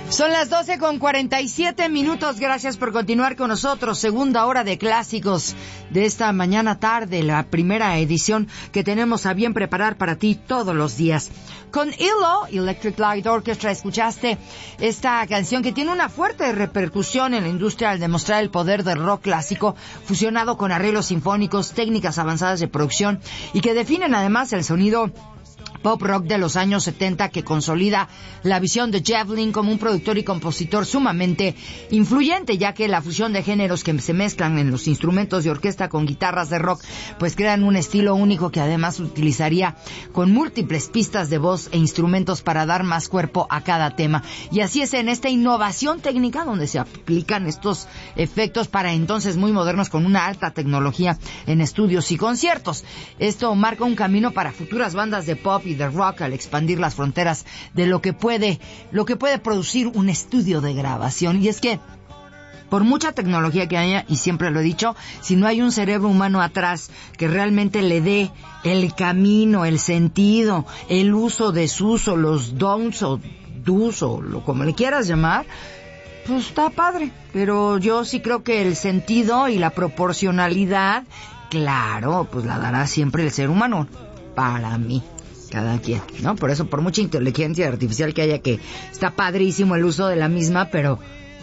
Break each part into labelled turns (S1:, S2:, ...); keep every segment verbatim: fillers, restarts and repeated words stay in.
S1: Son las doce con cuarenta y siete minutos. Gracias por continuar con nosotros. Segunda hora de clásicos de esta mañana tarde, la primera edición que tenemos a bien preparar para ti todos los días. Con E L O, Electric Light Orchestra, escuchaste esta canción que tiene una fuerte repercusión en la industria al demostrar el poder del rock clásico fusionado con arreglos sinfónicos, técnicas avanzadas de producción y que definen además el sonido pop rock de los años setenta, que consolida la visión de Jeff Lynne como un productor y compositor sumamente influyente, ya que la fusión de géneros que se mezclan en los instrumentos de orquesta con guitarras de rock pues crean un estilo único que además utilizaría con múltiples pistas de voz e instrumentos para dar más cuerpo a cada tema. Y así es en esta innovación técnica donde se aplican estos efectos para entonces muy modernos con una alta tecnología en estudios y conciertos. Esto marca un camino para futuras bandas de pop y de rock al expandir las fronteras de lo que puede, lo que puede producir un estudio de grabación. Y es que por mucha tecnología que haya, y siempre lo he dicho, si no hay un cerebro humano atrás que realmente le dé el camino, el sentido, el uso, desuso, los dons o dos o lo como le quieras llamar, pues está padre. Pero yo sí creo que el sentido y la proporcionalidad, claro, pues la dará siempre el ser humano, para mí. Cada quien, ¿no? Por eso, por mucha inteligencia artificial que haya, que está padrísimo el uso de la misma, pero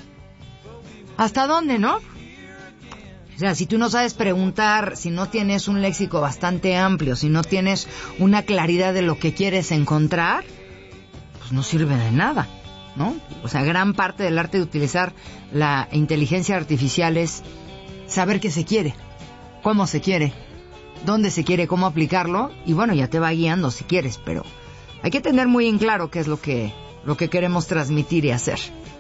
S1: ¿hasta dónde, no? O sea, si tú no sabes preguntar, si no tienes un léxico bastante amplio, si no tienes una claridad de lo que quieres encontrar, pues no sirve de nada, ¿no? O sea, gran parte del arte de utilizar la inteligencia artificial es saber qué se quiere, cómo se quiere, dónde se quiere, cómo aplicarlo, y bueno, ya te va guiando si quieres, pero hay que tener muy en claro qué es lo que, lo que queremos transmitir y hacer.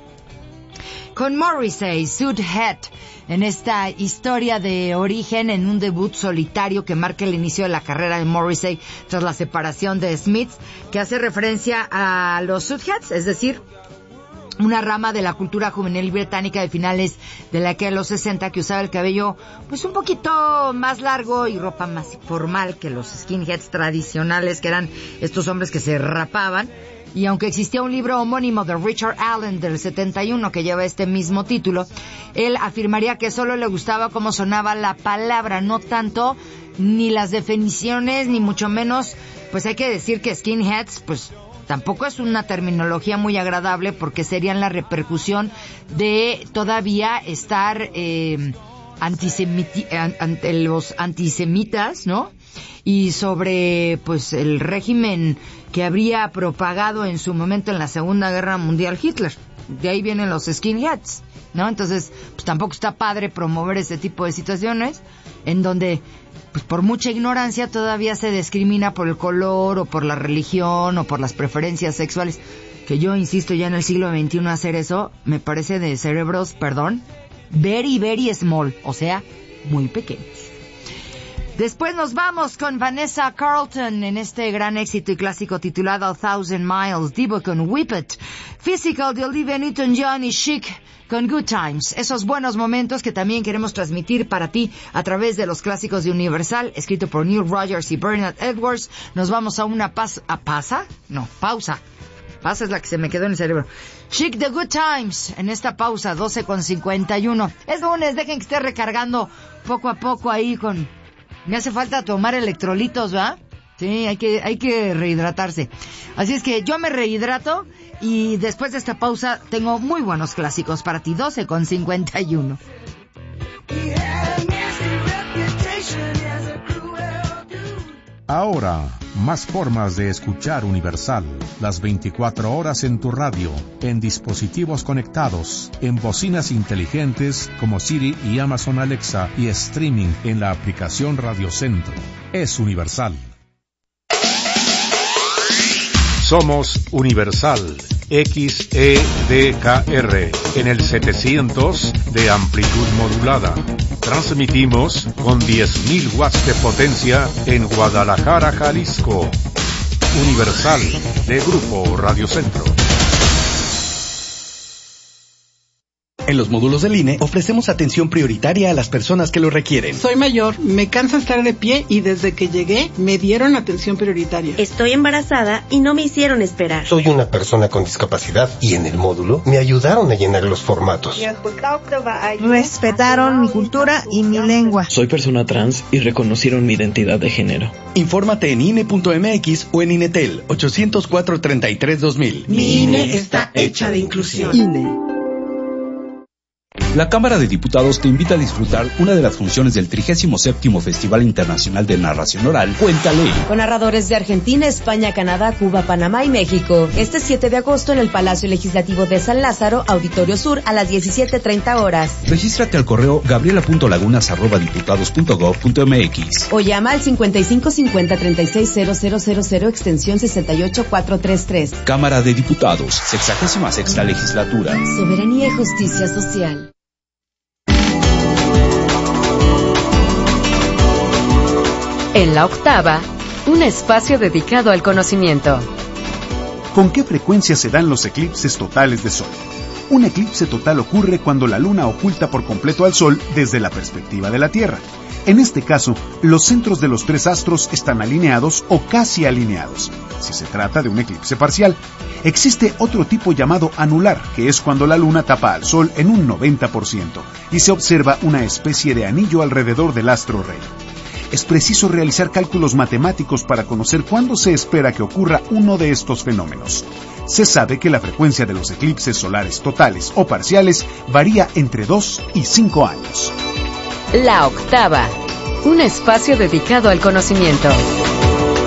S1: Con Morrissey, Sud Het, en esta historia de origen en un debut solitario que marca el inicio de la carrera de Morrissey tras la separación de Smiths, que hace referencia a los Sudhets, es decir, una rama de la cultura juvenil británica de finales de la década de los sesenta que usaba el cabello pues un poquito más largo y ropa más formal que los skinheads tradicionales, que eran estos hombres que se rapaban. Y aunque existía un libro homónimo de Richard Allen del setenta y uno que lleva este mismo título, él afirmaría que solo le gustaba cómo sonaba la palabra, no tanto ni las definiciones, ni mucho menos, pues hay que decir que skinheads, pues tampoco es una terminología muy agradable, porque serían la repercusión de todavía estar eh, antisemiti- ante los antisemitas, ¿no? Y sobre pues el régimen que habría propagado en su momento en la Segunda Guerra Mundial Hitler. De ahí vienen los skinheads, ¿no? Entonces, pues tampoco está padre promover ese tipo de situaciones en donde pues por mucha ignorancia todavía se discrimina por el color o por la religión o por las preferencias sexuales, que yo insisto, ya en el siglo veintiuno hacer eso me parece de cerebros, perdón, very, very small, o sea, muy pequeños. Después nos vamos con Vanessa Carlton en este gran éxito y clásico titulado A Thousand Miles, Divo con Whip It, Physical de Olivia Newton-John y Chic con Good Times. Esos buenos momentos que también queremos transmitir para ti a través de los clásicos de Universal, escrito por Neil Rogers y Bernard Edwards. Nos vamos a una pas- ¿a pasa? No, pausa. Pasa es la que se me quedó en el cerebro. Chic the Good Times en esta pausa, doce con cincuenta y uno. Es lunes, dejen que esté recargando poco a poco ahí con... Me hace falta tomar electrolitos, ¿verdad? Sí, hay que, hay que rehidratarse. Así es que yo me rehidrato y después de esta pausa tengo muy buenos clásicos para ti. doce con cincuenta y uno.
S2: Ahora, más formas de escuchar Universal. Las veinticuatro horas en tu radio, en dispositivos conectados, en bocinas inteligentes como Siri y Amazon Alexa, y streaming en la aplicación Radio Centro. Es Universal. Somos Universal, X E D K R, en el setecientos de amplitud modulada. Transmitimos con diez mil watts de potencia en Guadalajara, Jalisco. Universal, de Grupo Radio Centro.
S3: En los módulos del I N E ofrecemos atención prioritaria a las personas que lo requieren.
S4: Soy mayor, me cansa estar de pie y desde que llegué me dieron atención prioritaria.
S5: Estoy embarazada y no me hicieron esperar.
S6: Soy una persona con discapacidad y en el módulo me ayudaron a llenar los formatos.
S7: Respetaron mi cultura y mi lengua.
S8: Soy persona trans y reconocieron mi identidad de género.
S3: Infórmate en I N E punto M X o en Inetel ochocientos cuatro, treinta y tres, dos mil.
S4: Mi I N E está hecha de inclusión.
S7: I N E.
S9: La Cámara de Diputados te invita a disfrutar una de las funciones del trigésimo séptimo Festival Internacional de Narración Oral, Cuéntale.
S10: Con narradores de Argentina, España, Canadá, Cuba, Panamá y México. Este siete de agosto en el Palacio Legislativo de San Lázaro, Auditorio Sur, a las diecisiete treinta horas.
S9: Regístrate al correo gabriela punto lagunas arroba diputados punto gob punto m x.
S10: O llama al cincuenta y cinco cincuenta treinta y seis cero cero cero cero extensión sesenta y ocho cuatrocientos treinta y tres.
S9: Cámara de Diputados, sexagésima sexta legislatura.
S10: Soberanía y justicia social.
S11: En la octava, un espacio dedicado al conocimiento.
S12: ¿Con qué frecuencia se dan los eclipses totales de Sol? Un eclipse total ocurre cuando la Luna oculta por completo al Sol desde la perspectiva de la Tierra. En este caso, los centros de los tres astros están alineados o casi alineados, si se trata de un eclipse parcial. Existe otro tipo llamado anular, que es cuando la Luna tapa al Sol en un noventa por ciento y se observa una especie de anillo alrededor del astro rey. Es preciso realizar cálculos matemáticos para conocer cuándo se espera que ocurra uno de estos fenómenos. Se sabe que la frecuencia de los eclipses solares totales o parciales varía entre dos y cinco años.
S11: La octava, un espacio dedicado al conocimiento.